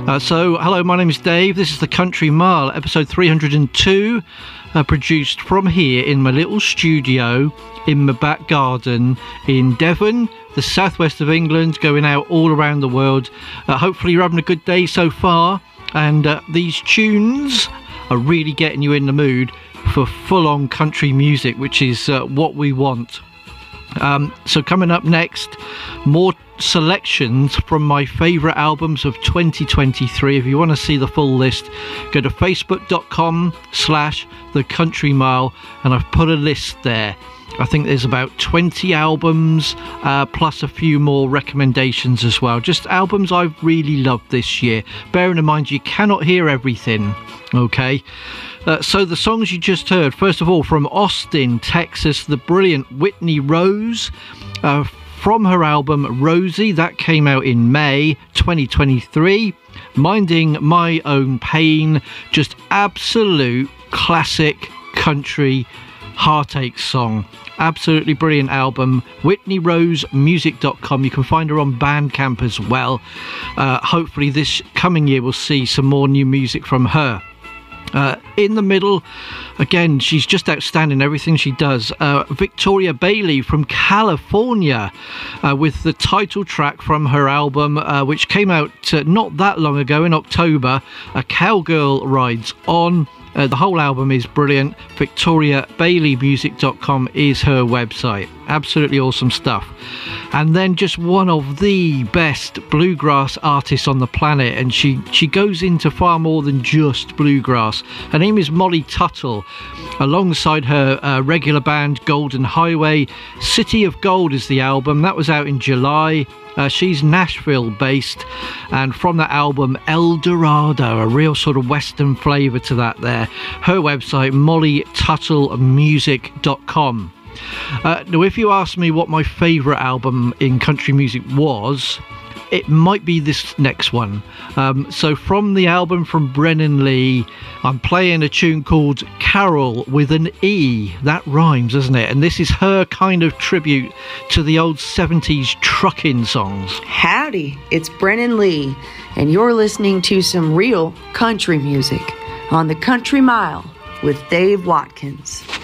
Hello, my name is Dave. This is the Country Mile, episode 302, produced from here in my little studio in my back garden in Devon, the southwest of England, going out all around the world. Hopefully you're having a good day so far, and these tunes are really getting you in the mood for full-on country music, which is what we want. So coming up next, more selections from my favourite albums of 2023. If you want to see the full list, go to facebook.com/The Country Mile, and I've put a list there. I think there's about 20 albums, plus a few more recommendations as well. Just albums I've really loved this year. Bearing in mind you cannot hear everything, okay? So the songs you just heard, first of all, from Austin, Texas, the brilliant Whitney Rose, from her album Rosie, that came out in May 2023. Minding My Own Pain, just absolute classic country heartache song. Absolutely brilliant album. WhitneyRoseMusic.com. You can find her on Bandcamp as well. Hopefully this coming year we'll see some more new music from her. In the middle, again, she's just outstanding, everything she does. Victoria Bailey from California, with the title track from her album, which came out not that long ago in October, A Cowgirl Rides On. The whole album is brilliant. VictoriaBaileyMusic.com is her website. Absolutely awesome stuff. And then just one of the best bluegrass artists on the planet, and she goes into far more than just bluegrass. Her name is Molly Tuttle, alongside her regular band Golden Highway. City of Gold is the album. That was out in July. She's Nashville based, and from that album El Dorado, a real sort of western flavour to that there. Her website, mollytuttlemusic.com. Now if you ask me what my favourite album in country music was, it might be this next one. So from the album from Brennan Lee, I'm playing a tune called Carol with an E. That rhymes, doesn't it? And this is her kind of tribute to the old 70s trucking songs. Howdy, it's Brennan Lee, and you're listening to some real country music on the Country Mile with Dave Watkins.